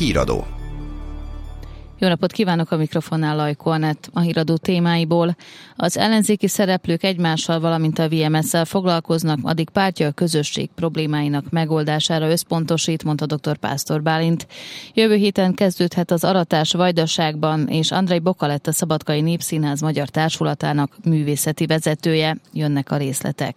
Híradó. Jó napot kívánok, a mikrofonnál Lajko Anett. A híradó témáiból: az ellenzéki szereplők egymással, valamint a VMS-szel foglalkoznak, addig pártja a közösség problémáinak megoldására összpontosít, mondta dr. Pásztor Bálint. Jövő héten kezdődhet az aratás Vajdaságban, és Andrej Boka lett a Szabadkai Népszínház Magyar Társulatának művészeti vezetője. Jönnek a részletek.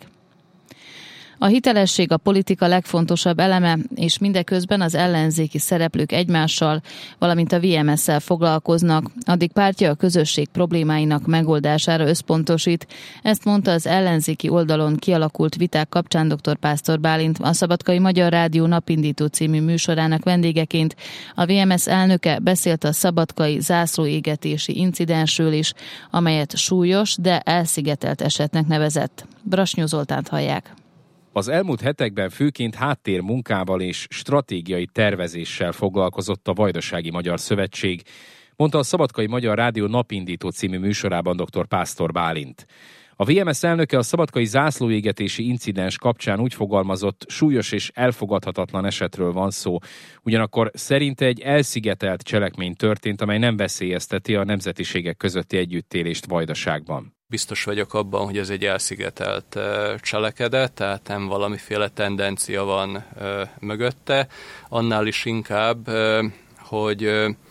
A hitelesség a politika legfontosabb eleme, és mindeközben az ellenzéki szereplők egymással, valamint a VMS-szel foglalkoznak, addig pártja a közösség problémáinak megoldására összpontosít. Ezt mondta az ellenzéki oldalon kialakult viták kapcsán dr. Pásztor Bálint, a Szabadkai Magyar Rádió Napindító című műsorának vendégeként. A VMS elnöke beszélt a szabadkai zászlóégetési incidensről is, amelyet súlyos, de elszigetelt esetnek nevezett. Brasnyó Zoltánt hallják. Az elmúlt hetekben főként háttérmunkával és stratégiai tervezéssel foglalkozott a Vajdasági Magyar Szövetség, mondta a Szabadkai Magyar Rádió Napindító című műsorában dr. Pásztor Bálint. A VMS elnöke a szabadkai zászlóégetési incidens kapcsán úgy fogalmazott, súlyos és elfogadhatatlan esetről van szó, ugyanakkor szerinte egy elszigetelt cselekmény történt, amely nem veszélyezteti a nemzetiségek közötti együttélést Vajdaságban. Biztos vagyok abban, hogy ez egy elszigetelt cselekedet, tehát nem valamiféle tendencia van mögötte. Annál is inkább, hogy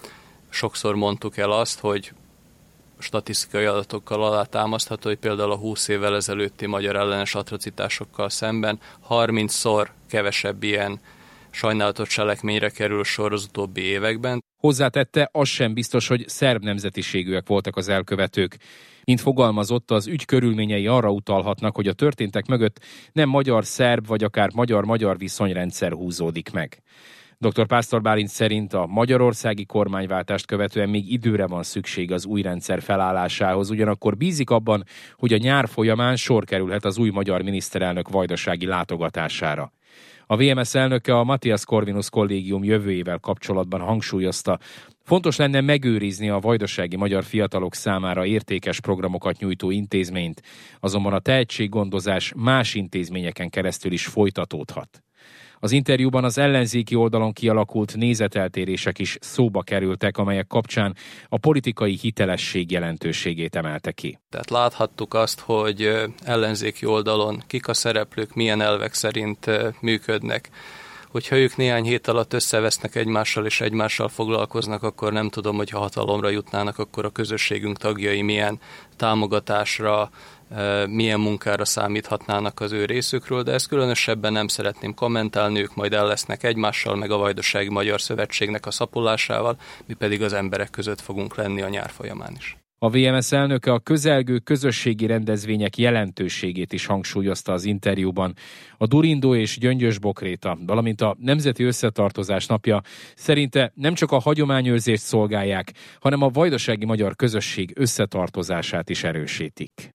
sokszor mondtuk el azt, hogy statisztikai adatokkal alátámasztható, hogy például a 20 évvel ezelőtti magyar ellenes atrocitásokkal szemben 30-szor kevesebb ilyen sajnálatos cselekményre kerül sor az utóbbi években. Hozzátette, az sem biztos, hogy szerb nemzetiségűek voltak az elkövetők. Mint fogalmazott, az ügy körülményei arra utalhatnak, hogy a történtek mögött nem magyar-szerb vagy akár magyar-magyar viszonyrendszer húzódik meg. Dr. Pásztor Bálint szerint a magyarországi kormányváltást követően még időre van szükség az új rendszer felállásához, ugyanakkor bízik abban, hogy a nyár folyamán sor kerülhet az új magyar miniszterelnök vajdasági látogatására. A VMS elnöke a Matthias Corvinus kollégium jövőjével kapcsolatban hangsúlyozta, fontos lenne megőrizni a vajdasági magyar fiatalok számára értékes programokat nyújtó intézményt, azonban a tehetséggondozás más intézményeken keresztül is folytatódhat. Az interjúban az ellenzéki oldalon kialakult nézeteltérések is szóba kerültek, amelyek kapcsán a politikai hitelesség jelentőségét emelte ki. Tehát láthattuk azt, hogy ellenzéki oldalon kik a szereplők, milyen elvek szerint működnek. Hogyha ők néhány hét alatt összevesznek egymással és egymással foglalkoznak, akkor nem tudom, hogy ha hatalomra jutnának, akkor a közösségünk tagjai milyen támogatásra, milyen munkára számíthatnának az ő részükről, de ezt különösebben nem szeretném kommentálni, ők majd el lesznek egymással, meg a Vajdasági Magyar Szövetségnek a szapulásával, mi pedig az emberek között fogunk lenni a nyár folyamán is. A VMS elnöke a közelgő közösségi rendezvények jelentőségét is hangsúlyozta az interjúban. A Durindó és Gyöngyös Bokréta, valamint a Nemzeti Összetartozás napja szerinte nem csak a hagyományőrzést szolgálják, hanem a vajdasági magyar közösség összetartozását is erősítik.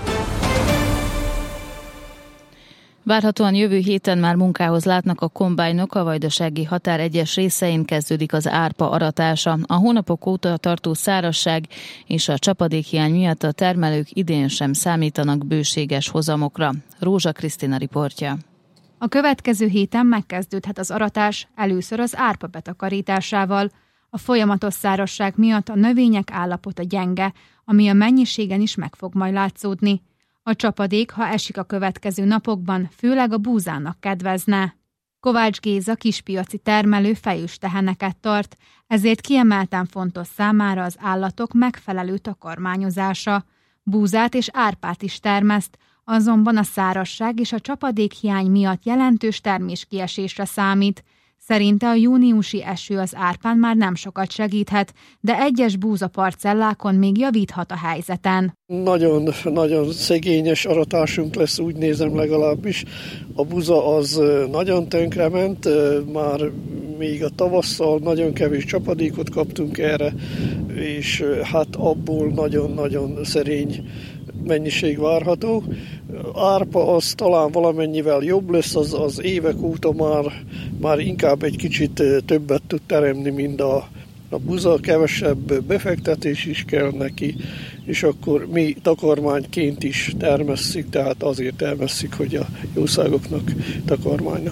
Várhatóan jövő héten már munkához látnak a kombájnok, a vajdasági határ egyes részein kezdődik az árpa aratása. A hónapok óta tartó szárazság és a csapadékhiány miatt a termelők idén sem számítanak bőséges hozamokra. Rózsa Krisztina riportja. A következő héten megkezdődhet az aratás, először az árpa betakarításával. A folyamatos szárazság miatt a növények állapota gyenge, ami a mennyiségen is meg fog majd látszódni. A csapadék, ha esik a következő napokban, főleg a búzának kedvezne. Kovács Géza kispiaci termelő fejős teheneket tart, ezért kiemelten fontos számára az állatok megfelelő takarmányozása. Búzát és árpát is termeszt, azonban a szárazság és a csapadékhiány miatt jelentős terméskiesésre számít. Szerinte a júniusi eső az árpán már nem sokat segíthet, de egyes búzaparcellákon még javíthat a helyzeten. Nagyon szegényes aratásunk lesz, úgy nézem legalábbis. A buza az nagyon tönkrement, már még a tavasszal nagyon kevés csapadékot kaptunk erre, és hát abból nagyon-nagyon szerény mennyiség várható. Árpa az talán valamennyivel jobb lesz, az évek óta már inkább egy kicsit többet tud teremni, mint a buza, kevesebb befektetés is kell neki, és akkor mi takarmányként is termesszük, tehát azért termesszük, hogy a jószágoknak takarmánynak.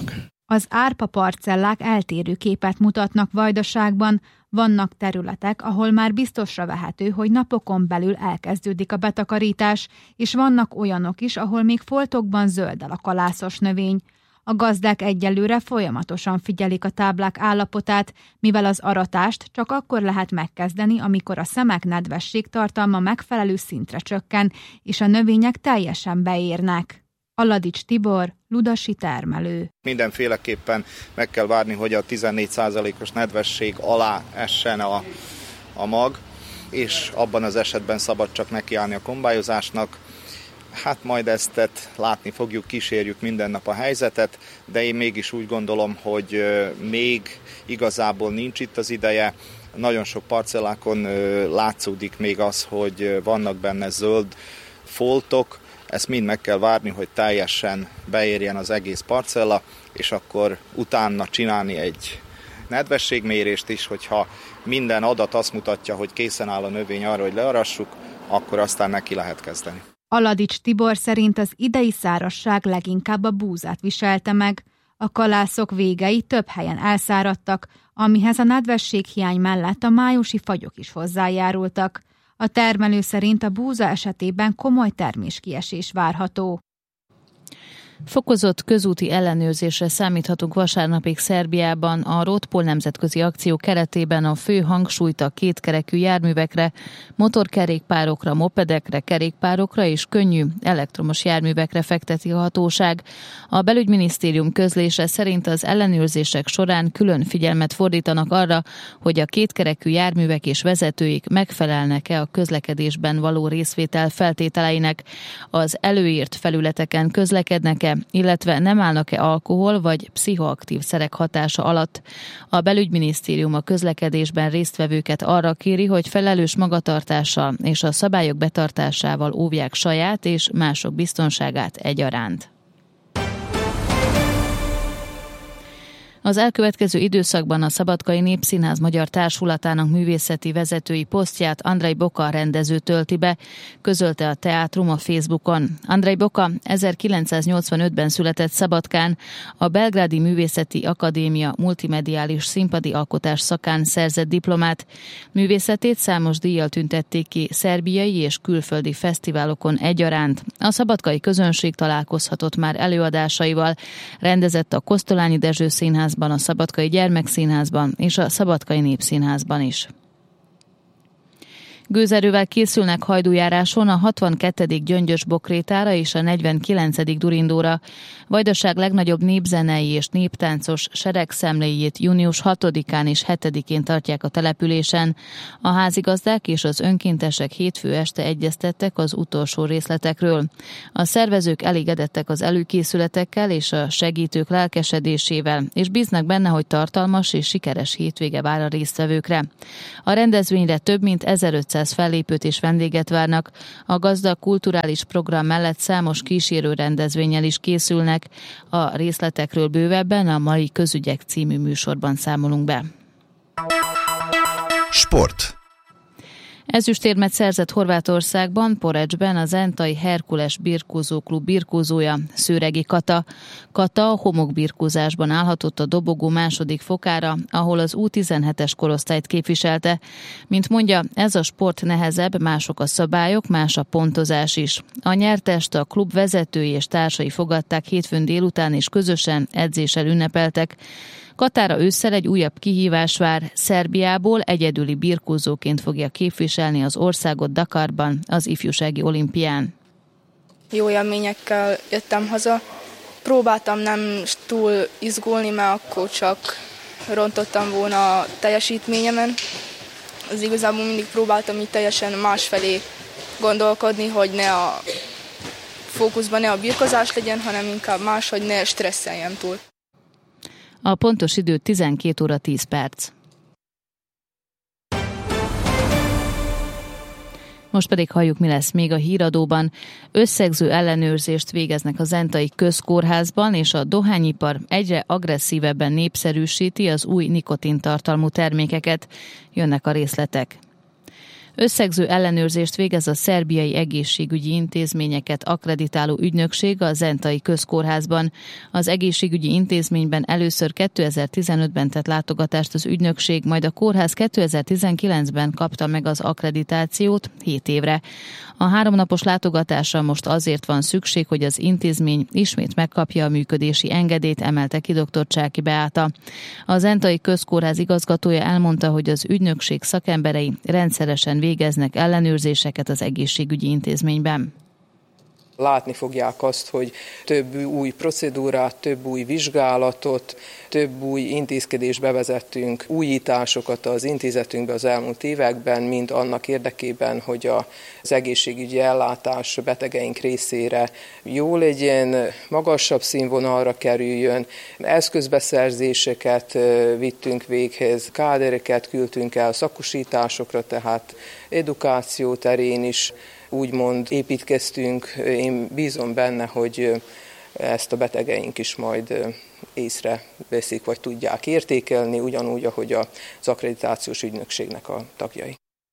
Az árpa parcellák eltérő képet mutatnak Vajdaságban, vannak területek, ahol már biztosra vehető, hogy napokon belül elkezdődik a betakarítás, és vannak olyanok is, ahol még foltokban zöldel a kalászos növény. A gazdák egyelőre folyamatosan figyelik a táblák állapotát, mivel az aratást csak akkor lehet megkezdeni, amikor a szemek nedvesség tartalma megfelelő szintre csökken, és a növények teljesen beérnek. Aladics Tibor, ludasi termelő. Mindenféleképpen meg kell várni, hogy a 14%-os nedvesség alá essen a mag, és abban az esetben szabad csak nekiállni a kombályozásnak. Hát majd ezt látni fogjuk, kísérjük minden nap a helyzetet, de én mégis úgy gondolom, hogy még igazából nincs itt az ideje. Nagyon sok parcellákon látszódik még az, hogy vannak benne zöld foltok. Ezt mind meg kell várni, hogy teljesen beérjen az egész parcella, és akkor utána csinálni egy nedvességmérést is, hogyha minden adat azt mutatja, hogy készen áll a növény arra, hogy learassuk, akkor aztán neki lehet kezdeni. Aladics Tibor szerint az idei szárazság leginkább a búzát viselte meg. A kalászok végei több helyen elszáradtak, amihez a nedvességhiány mellett a májusi fagyok is hozzájárultak. A termelő szerint a búza esetében komoly terméskiesés várható. Fokozott közúti ellenőrzésre számíthatunk vasárnapig Szerbiában. A Roadpol nemzetközi akció keretében a fő hangsúlyt a kétkerekű járművekre, motorkerékpárokra, mopedekre, kerékpárokra és könnyű elektromos járművekre fekteti a hatóság. A belügyminisztérium közlése szerint az ellenőrzések során külön figyelmet fordítanak arra, hogy a kétkerekű járművek és vezetőik megfelelnek-e a közlekedésben való részvétel feltételeinek, az előírt felületeken közlekednek-e, illetve nem állnak-e alkohol vagy pszichoaktív szerek hatása alatt. A belügyminisztérium a közlekedésben résztvevőket arra kéri, hogy felelős magatartással és a szabályok betartásával óvják saját és mások biztonságát egyaránt. Az elkövetkező időszakban a Szabadkai Népszínház Magyar Társulatának művészeti vezetői posztját Andrej Boka rendező tölti be, közölte a teátrum a Facebookon. Andrej Boka 1985-ben született Szabadkán, a Belgrádi Művészeti Akadémia multimediális színpadi alkotás szakán szerzett diplomát. Művészetét számos díjjal tüntették ki szerbiai és külföldi fesztiválokon egyaránt. A szabadkai közönség találkozhatott már előadásaival, rendezett a Kosztolányi Dezső Színházban, a Szabadkai Gyermekszínházban és a Szabadkai Népszínházban is. Gőzerővel készülnek hajdújáráson a 62. Gyöngyös Bokrétára és a 49. Durindóra. Vajdaság legnagyobb népzenei és néptáncos seregszemléjét június 6-án és 7-én tartják a településen. A házigazdák és az önkéntesek hétfő este egyeztettek az utolsó részletekről. A szervezők elégedettek az előkészületekkel és a segítők lelkesedésével, és bíznak benne, hogy tartalmas és sikeres hétvége vár a résztvevőkre. A rendezvényre több mint 1500 fellépőt és vendéget várnak. A gazdag kulturális program mellett számos kísérő rendezvénnyel is készülnek. A részletekről bővebben a mai Közügyek című műsorban számolunk be. Sport. Ezüstérmet szerzett Horvátországban, Porecsben a Zentai Herkules Birkózó Klub birkózója, Szőregi Kata. Kata a homokbirkózásban állhatott a dobogó második fokára, ahol az U17-es korosztályt képviselte. Mint mondja, ez a sport nehezebb, mások a szabályok, más a pontozás is. A nyertest a klub vezetői és társai fogadták hétfőn délután, és közösen edzéssel ünnepeltek. Katára ősszel egy újabb kihívás vár. Szerbiából egyedüli birkózóként fogja képviselni az országot Dakarban, az ifjúsági olimpián. Jó élményekkel jöttem haza. Próbáltam nem túl izgulni, mert akkor csak rontottam volna a teljesítményemen. Az igazából mindig próbáltam így teljesen másfelé gondolkodni, hogy ne a fókuszban ne a birkozás legyen, hanem inkább más, hogy ne stresszeljem túl. A pontos idő 12 óra 10 perc. Most pedig halljuk, mi lesz még a híradóban. Összegző ellenőrzést végeznek a Zentai Közkórházban, és a dohányipar egyre agresszívebben népszerűsíti az új nikotintartalmú termékeket. Jönnek a részletek. Összegző ellenőrzést végez a szerbiai egészségügyi intézményeket akkreditáló ügynökség a Zentai Közkórházban. Az egészségügyi intézményben először 2015-ben tett látogatást az ügynökség, majd a kórház 2019-ben kapta meg az akkreditációt 7 évre. A 3 napos látogatásra most azért van szükség, hogy az intézmény ismét megkapja a működési engedélyt, emelte ki dr. Csáki Beáta. A Zentai Közkórház igazgatója elmondta, hogy az ügynökség szakemberei rendszeresen végeznek ellenőrzéseket az egészségügyi intézményben. Látni fogják azt, hogy több új procedúrát, több új vizsgálatot, több új intézkedést bevezettünk, újításokat az intézetünkbe az elmúlt években, mind annak érdekében, hogy az egészségügyi ellátás betegeink részére jó legyen, magasabb színvonalra kerüljön, eszközbeszerzéseket vittünk véghez, kádereket küldtünk el szakosításokra, tehát edukáció terén is úgymond építkeztünk. Én bízom benne, hogy ezt a betegeink is majd észreveszik, vagy tudják értékelni, ugyanúgy, ahogy az akkreditációs ügynökségnek a tagjai.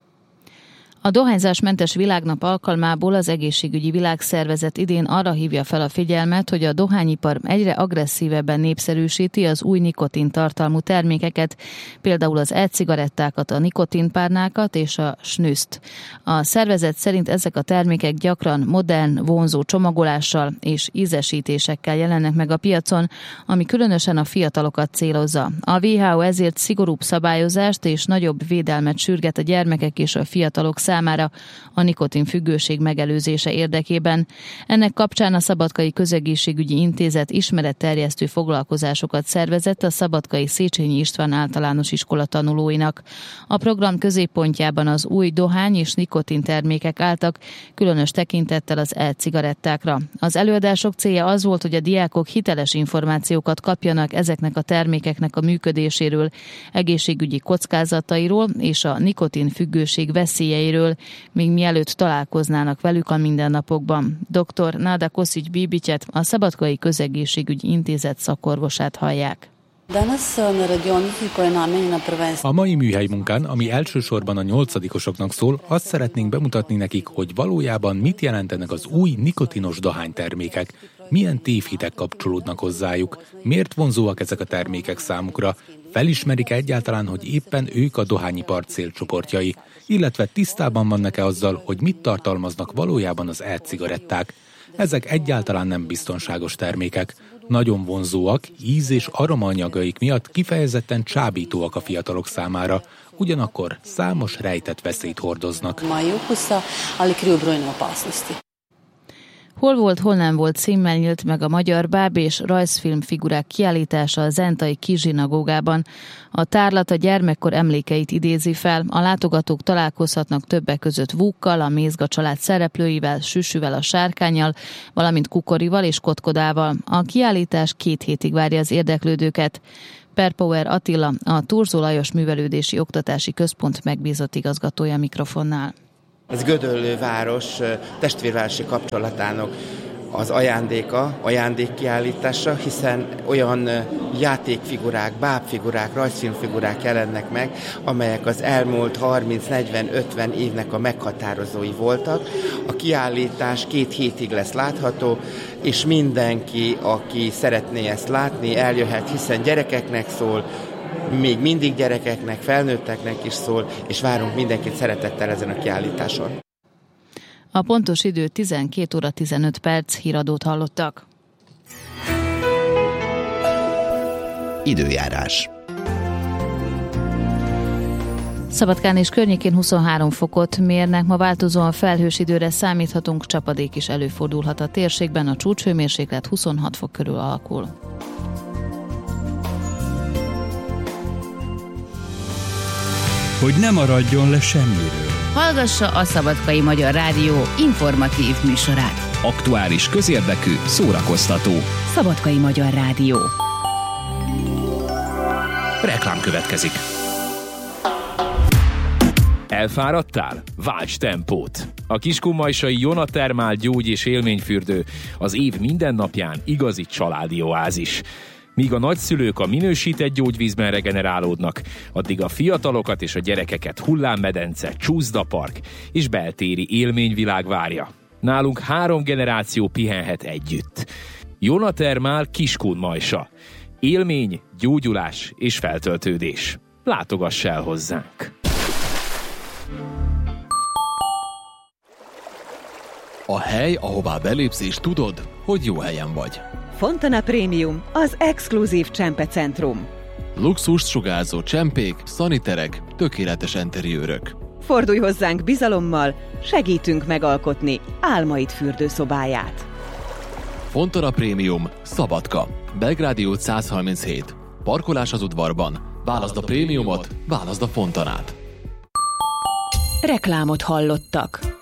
A dohányzásmentes világnap alkalmából az Egészségügyi Világszervezet idén arra hívja fel a figyelmet, hogy a dohányipar egyre agresszívebben népszerűsíti az új nikotintartalmú termékeket, például az e-cigarettákat, a nikotinpárnákat és a snuszt. A szervezet szerint ezek a termékek gyakran modern, vonzó csomagolással és ízesítésekkel jelennek meg a piacon, ami különösen a fiatalokat célozza. A WHO ezért szigorúbb szabályozást és nagyobb védelmet sürget a gyermekek és a fiatalok számára a nikotinfüggőség megelőzése érdekében. Ennek kapcsán a Szabadkai Közegészségügyi Intézet ismeretterjesztő foglalkozásokat szervezett a Szabadkai Széchenyi István Általános Iskola tanulóinak. A program középpontjában az új dohány és nikotintermékek álltak, különös tekintettel az e-cigarettákra. Az előadások célja az volt, hogy a diákok hiteles információkat kapjanak ezeknek a termékeknek a működéséről, egészségügyi kockázatairól és a nikotinfüggőség veszélyeiről, még mielőtt találkoznának velük a mindennapokban. Dr. Nada Kosic-Bibityet, a Szabadkai Közegészségügyi Intézet szakorvosát hallják. A mai műhelymunkán, ami elsősorban a 8-osoknak szól, azt szeretnénk bemutatni nekik, hogy valójában mit jelentenek az új nikotinos dohánytermékek, milyen tévhitek kapcsolódnak hozzájuk, miért vonzóak ezek a termékek számukra, felismerik egyáltalán, hogy éppen ők a dohányipar célcsoportjai, illetve tisztában vannak-e azzal, hogy mit tartalmaznak valójában az e-cigaretták. Ezek egyáltalán nem biztonságos termékek. Nagyon vonzóak, íz- és aromaanyagaik miatt kifejezetten csábítóak a fiatalok számára, ugyanakkor számos rejtett veszélyt hordoznak. Hol volt, hol nem volt címmel nyílt meg a magyar báb- és rajzfilmfigurák kiállítása a Zentai Kizsinagógában. A tárlat a gyermekkor emlékeit idézi fel, a látogatók találkozhatnak többek között Vúkkal, a Mézga család szereplőivel, Süsüvel, a Sárkánnyal, valamint Kukorival és Kotkodával. A kiállítás 2 hétig várja az érdeklődőket. Perpower Attila, a Turzó Lajos Művelődési Oktatási Központ megbízott igazgatója mikrofonnál. Ez Gödöllő város testvérvárosi kapcsolatának az ajándékkiállítása, hiszen olyan játékfigurák, bábfigurák, rajzfilmfigurák jelennek meg, amelyek az elmúlt 30-40-50 évnek a meghatározói voltak. A kiállítás 2 hétig lesz látható, és mindenki, aki szeretné ezt látni, eljöhet, hiszen gyerekeknek szól, még mindig gyerekeknek, felnőtteknek is szól, és várunk mindenkit szeretettel ezen a kiállításon. A pontos idő 12 óra 15 perc, híradót hallottak. Időjárás. Szabadkán és környékén 23 fokot mérnek, ma változóan felhős időre számíthatunk, csapadék is előfordulhat a térségben, a csúcshőmérséklet 26 fok körül alakul. Hogy ne maradjon le semmiről. Hallgassa a Szabadkai Magyar Rádió informatív műsorát. Aktuális, közérdekű, szórakoztató. Szabadkai Magyar Rádió. Reklám következik. Elfáradtál? Válts tempót! A kiskunmajsai Jona Termál gyógy- és élményfürdő az év minden napján igazi családi oázis. Míg a nagyszülők a minősített gyógyvízben regenerálódnak, addig a fiatalokat és a gyerekeket hullámmedence, csúszdapark és beltéri élményvilág várja. Nálunk 3 generáció pihenhet együtt. Jonatermál Kiskunmajsa. Élmény, gyógyulás és feltöltődés. Látogass el hozzánk! A hely, ahová belépsz és tudod, hogy jó helyen vagy. Fontana Premium, az exkluzív csempecentrum. Luxust sugárzó csempék, szaniterek, tökéletes enteriőrök. Fordulj hozzánk bizalommal, segítünk megalkotni álmaid fürdőszobáját. Fontana Premium, Szabadka, Belgrádi út 137. Parkolás az udvarban. Válaszd a prémiumot, válaszd a Fontanát. Reklámot hallottak.